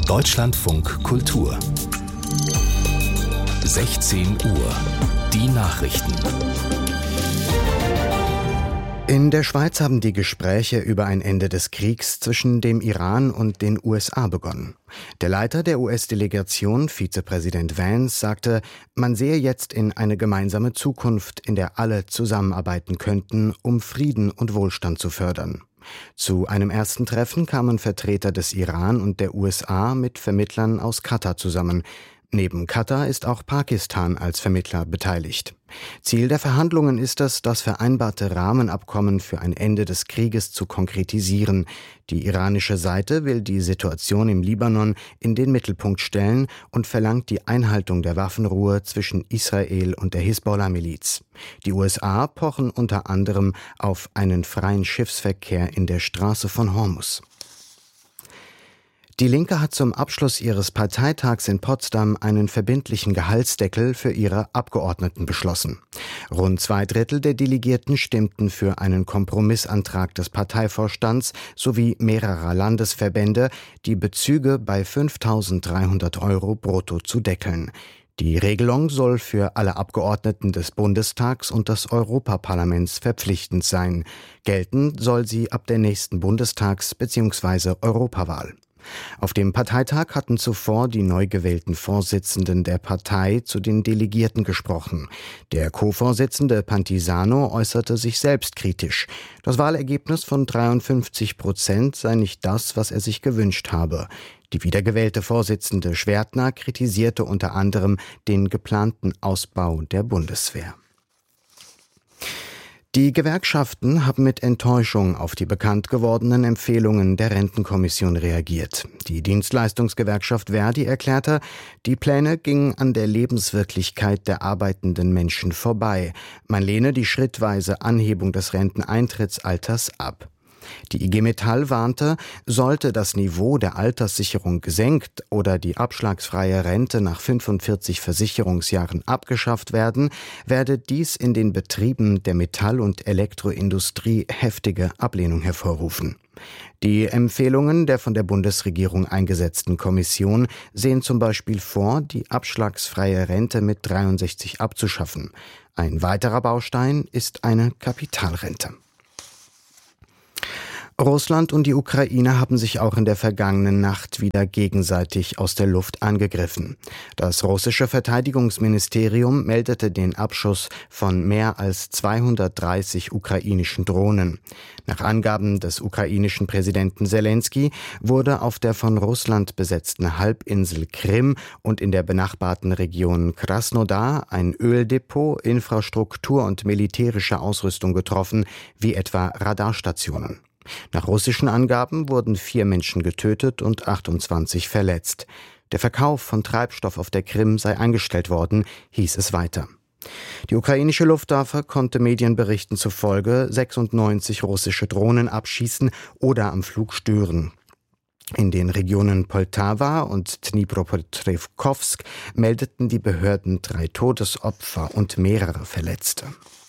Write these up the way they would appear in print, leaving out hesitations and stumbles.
Deutschlandfunk Kultur 16 Uhr. Die Nachrichten. In der Schweiz haben die Gespräche über ein Ende des Kriegs zwischen dem Iran und den USA begonnen. Der Leiter der US-Delegation, Vizepräsident Vance, sagte, man sehe jetzt in eine gemeinsame Zukunft, in der alle zusammenarbeiten könnten, um Frieden und Wohlstand zu fördern. Zu einem ersten Treffen kamen Vertreter des Iran und der USA mit Vermittlern aus Katar zusammen. Neben Katar ist auch Pakistan als Vermittler beteiligt. Ziel der Verhandlungen ist es, das vereinbarte Rahmenabkommen für ein Ende des Krieges zu konkretisieren. Die iranische Seite will die Situation im Libanon in den Mittelpunkt stellen und verlangt die Einhaltung der Waffenruhe zwischen Israel und der Hisbollah-Miliz. Die USA pochen unter anderem auf einen freien Schiffsverkehr in der Straße von Hormuz. Die Linke hat zum Abschluss ihres Parteitags in Potsdam einen verbindlichen Gehaltsdeckel für ihre Abgeordneten beschlossen. Rund 2/3 der Delegierten stimmten für einen Kompromissantrag des Parteivorstands sowie mehrerer Landesverbände, die Bezüge bei 5.300 € brutto zu deckeln. Die Regelung soll für alle Abgeordneten des Bundestags und des Europaparlaments verpflichtend sein. Gelten soll sie ab der nächsten Bundestags- bzw. Europawahl. Auf dem Parteitag hatten zuvor die neu gewählten Vorsitzenden der Partei zu den Delegierten gesprochen. Der Co-Vorsitzende Pantisano äußerte sich selbst kritisch. Das Wahlergebnis von 53% sei nicht das, was er sich gewünscht habe. Die wiedergewählte Vorsitzende Schwertner kritisierte unter anderem den geplanten Ausbau der Bundeswehr. Die Gewerkschaften haben mit Enttäuschung auf die bekannt gewordenen Empfehlungen der Rentenkommission reagiert. Die Dienstleistungsgewerkschaft Verdi erklärte, die Pläne gingen an der Lebenswirklichkeit der arbeitenden Menschen vorbei. Man lehne die schrittweise Anhebung des Renteneintrittsalters ab. Die IG Metall warnte, sollte das Niveau der Alterssicherung gesenkt oder die abschlagsfreie Rente nach 45 Versicherungsjahren abgeschafft werden, werde dies in den Betrieben der Metall- und Elektroindustrie heftige Ablehnung hervorrufen. Die Empfehlungen der von der Bundesregierung eingesetzten Kommission sehen zum Beispiel vor, die abschlagsfreie Rente mit 63 abzuschaffen. Ein weiterer Baustein ist eine Kapitalrente. Russland und die Ukraine haben sich auch in der vergangenen Nacht wieder gegenseitig aus der Luft angegriffen. Das russische Verteidigungsministerium meldete den Abschuss von mehr als 230 ukrainischen Drohnen. Nach Angaben des ukrainischen Präsidenten Selenskyj wurde auf der von Russland besetzten Halbinsel Krim und in der benachbarten Region Krasnodar ein Öldepot, Infrastruktur und militärische Ausrüstung getroffen, wie etwa Radarstationen. Nach russischen Angaben wurden 4 Menschen getötet und 28 verletzt. Der Verkauf von Treibstoff auf der Krim sei eingestellt worden, hieß es weiter. Die ukrainische Luftwaffe konnte Medienberichten zufolge 96 russische Drohnen abschießen oder am Flug stören. In den Regionen Poltawa und Dnipropetrovsk meldeten die Behörden 3 Todesopfer und mehrere Verletzte.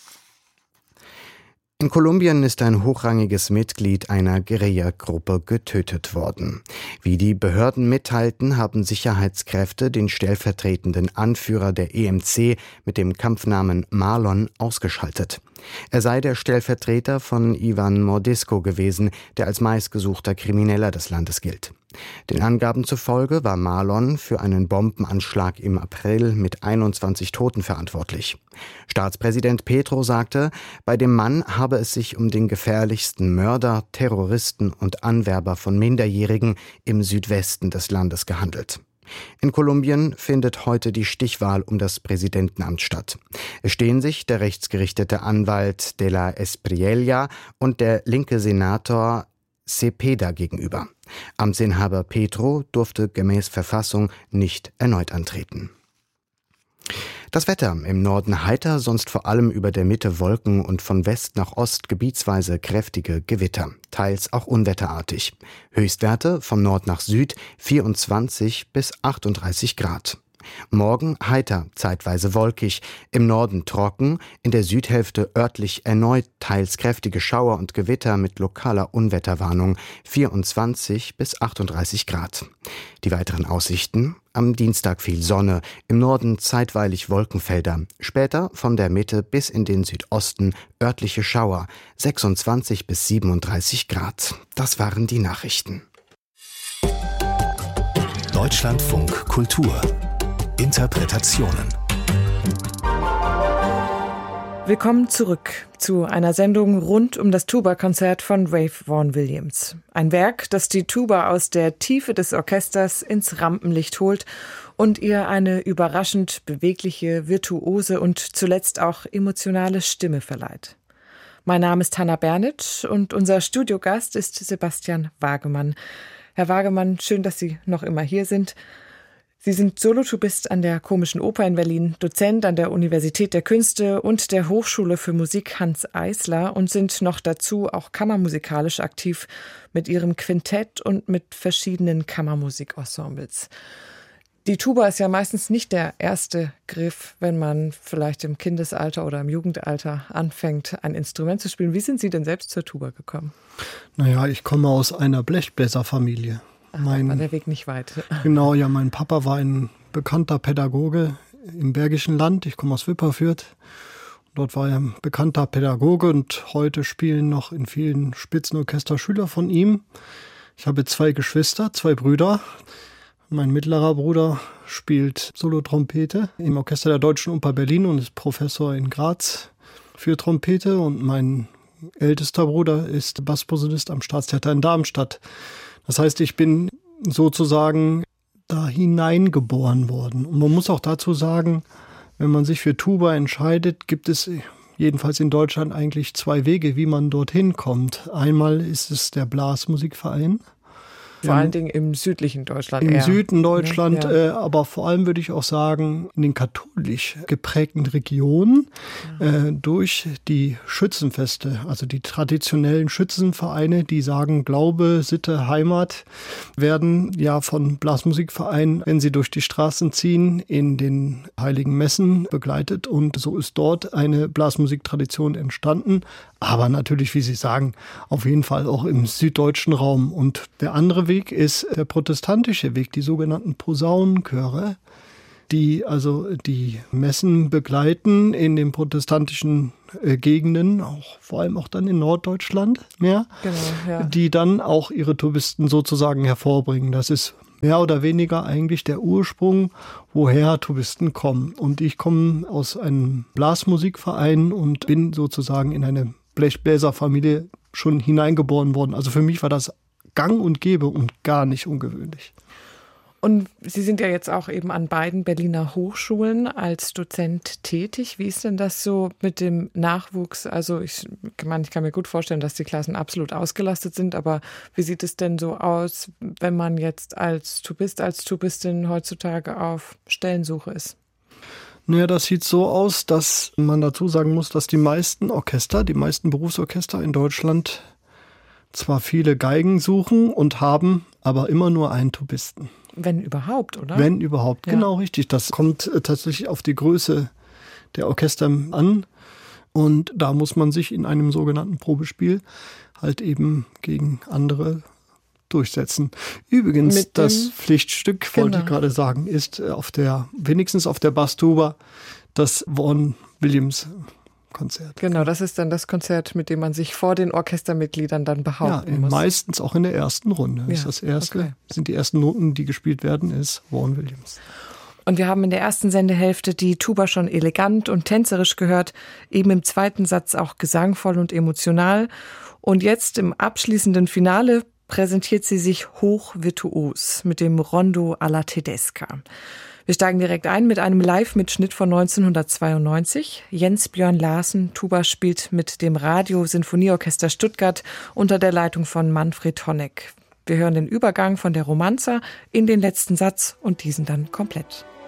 In Kolumbien ist ein hochrangiges Mitglied einer Guerillagruppe getötet worden. Wie die Behörden mitteilten, haben Sicherheitskräfte den stellvertretenden Anführer der EMC mit dem Kampfnamen Marlon ausgeschaltet. Er sei der Stellvertreter von Ivan Mordisco gewesen, der als meistgesuchter Krimineller des Landes gilt. Den Angaben zufolge war Marlon für einen Bombenanschlag im April mit 21 Toten verantwortlich. Staatspräsident Petro sagte, bei dem Mann habe es sich um den gefährlichsten Mörder, Terroristen und Anwerber von Minderjährigen im Südwesten des Landes gehandelt. In Kolumbien findet heute die Stichwahl um das Präsidentenamt statt. Es stehen sich der rechtsgerichtete Anwalt de la Espriella und der linke Senator Cepeda gegenüber. Amtsinhaber Petro durfte gemäß Verfassung nicht erneut antreten. Das Wetter: im Norden heiter, sonst vor allem über der Mitte Wolken und von West nach Ost gebietsweise kräftige Gewitter, teils auch unwetterartig. Höchstwerte von Nord nach Süd 24 bis 38 Grad. Morgen heiter, zeitweise wolkig, im Norden trocken, in der Südhälfte örtlich erneut teils kräftige Schauer und Gewitter mit lokaler Unwetterwarnung, 24 bis 38 Grad. Die weiteren Aussichten: am Dienstag viel Sonne, im Norden zeitweilig Wolkenfelder, später von der Mitte bis in den Südosten örtliche Schauer, 26 bis 37 Grad. Das waren die Nachrichten. Deutschlandfunk Kultur. Interpretationen. Willkommen zurück zu einer Sendung rund um das Tuba-Konzert von Ralph Vaughan Williams. Ein Werk, das die Tuba aus der Tiefe des Orchesters ins Rampenlicht holt und ihr eine überraschend bewegliche, virtuose und zuletzt auch emotionale Stimme verleiht. Mein Name ist Hannah Bernitsch und unser Studiogast ist Sebastian Wagemann. Herr Wagemann, schön, dass Sie noch immer hier sind. Sie sind Solotubist an der Komischen Oper in Berlin, Dozent an der Universität der Künste und der Hochschule für Musik Hanns Eisler und sind noch dazu auch kammermusikalisch aktiv mit ihrem Quintett und mit verschiedenen Kammermusikensembles. Die Tuba ist ja meistens nicht der erste Griff, wenn man vielleicht im Kindesalter oder im Jugendalter anfängt, ein Instrument zu spielen. Wie sind Sie denn selbst zur Tuba gekommen? Naja, ich komme aus einer Blechbläserfamilie. War der Weg nicht weit. Genau, ja, mein Papa war ein bekannter Pädagoge im Bergischen Land. Ich komme aus Wipperfürth. Dort war er ein bekannter Pädagoge und heute spielen noch in vielen Spitzenorchester Schüler von ihm. Ich habe 2 Geschwister, 2 Brüder. Mein mittlerer Bruder spielt Solotrompete im Orchester der Deutschen Oper Berlin und ist Professor in Graz für Trompete. Und mein ältester Bruder ist Bassposaunist am Staatstheater in Darmstadt. Das heißt, ich bin sozusagen da hineingeboren worden. Und man muss auch dazu sagen, wenn man sich für Tuba entscheidet, gibt es jedenfalls in Deutschland eigentlich 2 Wege, wie man dorthin kommt. Einmal ist es der Blasmusikverein. Vor allen Dingen im südlichen Deutschland. Im Süden Deutschland, ja. Aber vor allem würde ich auch sagen, in den katholisch geprägten Regionen durch die Schützenfeste, also die traditionellen Schützenvereine, die sagen Glaube, Sitte, Heimat, werden ja von Blasmusikvereinen, wenn sie durch die Straßen ziehen, in den heiligen Messen begleitet. Und so ist dort eine Blasmusiktradition entstanden. Aber natürlich, wie Sie sagen, auf jeden Fall auch im süddeutschen Raum. Und der andere Weg ist der protestantische Weg, die sogenannten Posaunenchöre, die also die Messen begleiten in den protestantischen Gegenden, auch vor allem auch dann in Norddeutschland mehr, genau, ja. Die dann auch ihre Tubisten sozusagen hervorbringen. Das ist mehr oder weniger eigentlich der Ursprung, woher Tubisten kommen. Und ich komme aus einem Blasmusikverein und bin sozusagen in eine Blechbläserfamilie schon hineingeboren worden. Also für mich war das gang und gäbe und gar nicht ungewöhnlich. Und Sie sind ja jetzt auch eben an beiden Berliner Hochschulen als Dozent tätig. Wie ist denn das so mit dem Nachwuchs? Also ich kann mir gut vorstellen, dass die Klassen absolut ausgelastet sind, aber wie sieht es denn so aus, wenn man jetzt als Tubist, als Tubistin heutzutage auf Stellensuche ist? Naja, das sieht so aus, dass man dazu sagen muss, dass die meisten Berufsorchester in Deutschland zwar viele Geigen suchen und haben, aber immer nur einen Tubisten. Wenn überhaupt, oder? Wenn überhaupt, ja. Genau richtig. Das kommt tatsächlich auf die Größe der Orchester an. Und da muss man sich in einem sogenannten Probespiel halt eben gegen andere durchsetzen. Übrigens, das Pflichtstück, wollte ich gerade sagen, ist wenigstens auf der Basstuba das Vaughan Williams Konzert. Genau, das ist dann das Konzert, mit dem man sich vor den Orchestermitgliedern dann behaupten muss. Meistens auch in der ersten Runde. Ja, das erste, sind die ersten Noten, die gespielt werden, ist Vaughan Williams. Und wir haben in der ersten Sendehälfte die Tuba schon elegant und tänzerisch gehört, eben im zweiten Satz auch gesangvoll und emotional. Und jetzt im abschließenden Finale präsentiert sie sich hochvirtuos mit dem Rondo alla Tedesca. Wir steigen direkt ein mit einem Live-Mitschnitt von 1992. Jens Björn Larsen, Tuba, spielt mit dem Radio-Sinfonieorchester Stuttgart unter der Leitung von Manfred Honeck. Wir hören den Übergang von der Romanza in den letzten Satz und diesen dann komplett.